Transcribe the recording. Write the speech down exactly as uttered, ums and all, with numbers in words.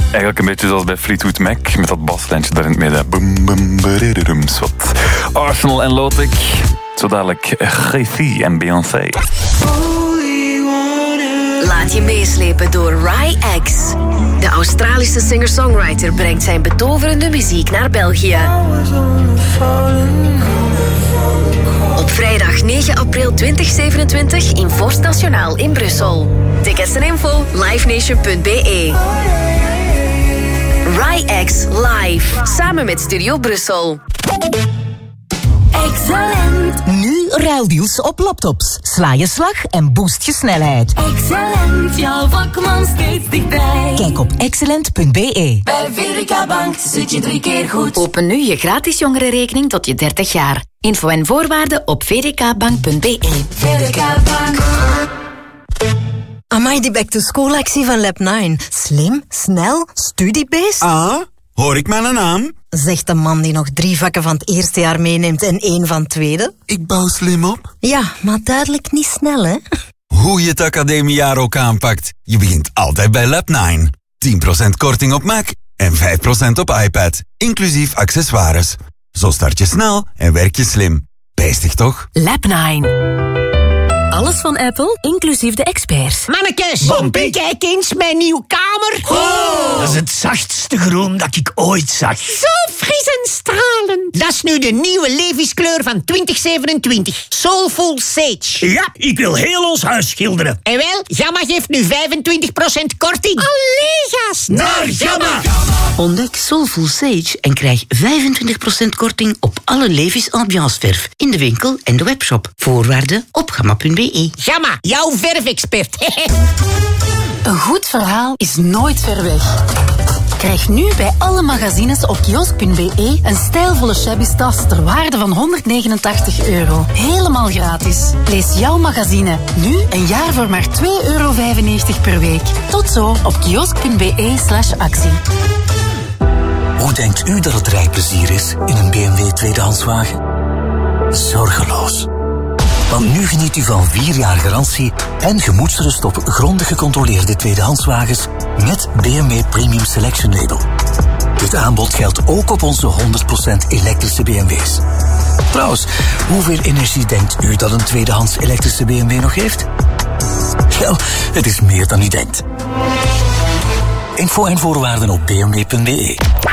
Eigenlijk een beetje zoals bij Fleetwood Mac, met dat baslijntje daar in het midden. Boom, boom, badidum, zwat. Arsenal en Lotic. Zo dadelijk Jay-Z en Beyoncé. Laat je meeslepen door Rai X. De Australische singer-songwriter brengt zijn betoverende muziek naar België. Op vrijdag negen april tweeduizend zevenentwintig in Forst Nationaal in Brussel. Tickets en info livenation punt b e. Rai X Live, samen met Studio Brussel. Excellent. Nu ruildeals op laptops. Sla je slag en boost je snelheid. Excellent, jouw vakman steeds dichtbij. Kijk op excellent punt b e. Bij V D K Bank zit je drie keer goed. Open nu je gratis jongerenrekening tot je dertig jaar. Info en voorwaarden op v d k bank punt b e. V D K Bank. Amai, die back-to-school actie van Lab nine. Slim, snel, studiebeest. Ah, hoor ik mijn naam? Zegt de man die nog drie vakken van het eerste jaar meeneemt en één van het tweede. Ik bouw slim op. Ja, maar duidelijk niet snel, hè? Hoe je het academiejaar ook aanpakt, je begint altijd bij Lab nine. tien procent korting op Mac en vijf procent op iPad, inclusief accessoires. Zo start je snel en werk je slim. Beestig toch? Lab nine. Alles van Apple, inclusief de experts. Mannekes, Bompie, kijk eens mijn nieuwe kamer. Oh, dat is het zachtste groen dat ik ooit zag. Zo fris en stralend. Dat is nu de nieuwe Levi's-kleur van twintig zevenentwintig. Soulful Sage. Ja, ik wil heel ons huis schilderen. En wel, Gamma geeft nu vijfentwintig procent korting. Allee, gast. Naar Gamma. Ontdek Soulful Sage en krijg vijfentwintig procent korting op alle Levi's ambianceverf in de winkel en de webshop. Voorwaarden op gamma punt b e. Gamma, jouw verfexpert. Een goed verhaal is nooit ver weg. Krijg nu bij alle magazines op kiosk punt b e een stijlvolle shabby tas ter waarde van honderdnegenentachtig euro. Helemaal gratis. Lees jouw magazine nu een jaar voor maar twee euro vijfennegentig per week. Tot zo op kiosk punt b e slash actie. Hoe denkt u dat het rijplezier is in een B M W tweedehandswagen? Zorgeloos. Want nu geniet u van vier jaar garantie en gemoedsrust op grondig gecontroleerde tweedehandswagens met B M W Premium Selection Label. Dit aanbod geldt ook op onze honderd procent elektrische B M W's. Trouwens, hoeveel energie denkt u dat een tweedehands elektrische B M W nog heeft? Wel, het is meer dan u denkt. Info en voorwaarden op b m w punt b e.